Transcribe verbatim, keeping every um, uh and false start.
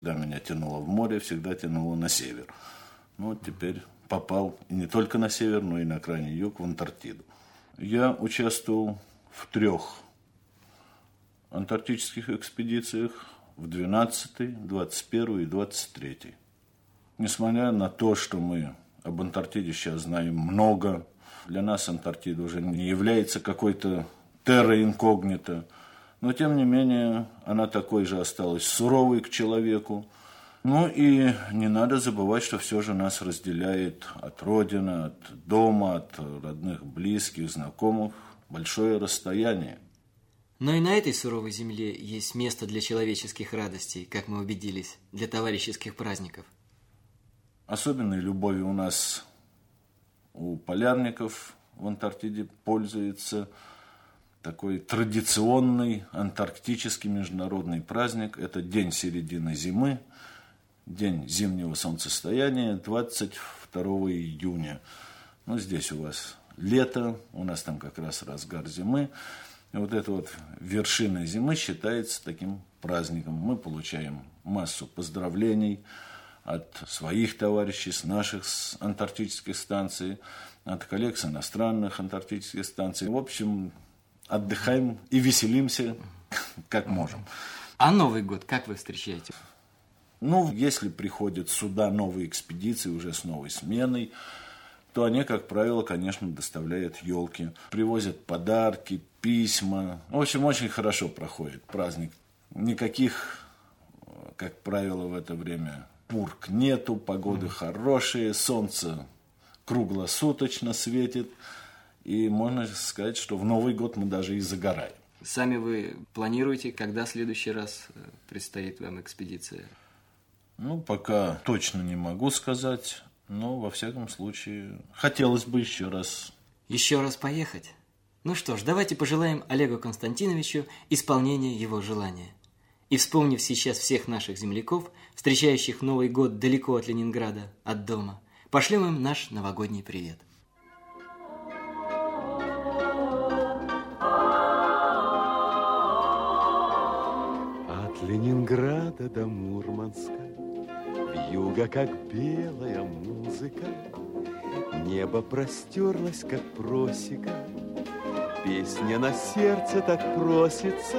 Всегда меня тянуло в море, всегда тянуло на север. Ну, вот теперь попал и не только на север, но и на крайний юг, в Антарктиду. Я участвовал в трех антарктических экспедициях в двенадцатой, двадцать первой и двадцать третьей. Несмотря на то, что мы об Антарктиде сейчас знаем много, для нас Антарктида уже не является какой-то терра инкогнито, но тем не менее она такой же осталась суровой к человеку. Ну и не надо забывать, что все же нас разделяет от родины, от дома, от родных, близких, знакомых большое расстояние. Но и на этой суровой земле есть место для человеческих радостей, как мы убедились, для товарищеских праздников. Особенной любовью у нас, у полярников в Антарктиде, пользуется такой традиционный антарктический международный праздник. Это день середины зимы, день зимнего солнцестояния, двадцать второго июня. Ну, здесь у вас лето, у нас там как раз разгар зимы. И вот эта вот вершина зимы считается таким праздником. Мы получаем массу поздравлений от своих товарищей, с наших с антарктических станций, от коллег с иностранных антарктических станций. В общем, отдыхаем и веселимся, как можем. А Новый год как вы встречаете? Ну, если приходят сюда новые экспедиции уже с новой сменой, то они, как правило, конечно, доставляют елки, привозят подарки, письма. В общем, очень хорошо проходит праздник. Никаких, как правило, в это время пург нету, погоды хорошие, солнце круглосуточно светит. И можно сказать, что в Новый год мы даже и загораем. Сами вы планируете, когда в следующий раз предстоит вам экспедиция? Ну, пока точно не могу сказать. Но, во всяком случае, хотелось бы еще раз. Еще раз поехать? Ну что ж, давайте пожелаем Олегу Константиновичу исполнения его желания. И вспомнив сейчас всех наших земляков, встречающих Новый год далеко от Ленинграда, от дома, пошлем им наш новогодний привет. От Ленинграда до Мурманска вьюга, как белая музыка, небо простерлось, как просека, песня на сердце так просится.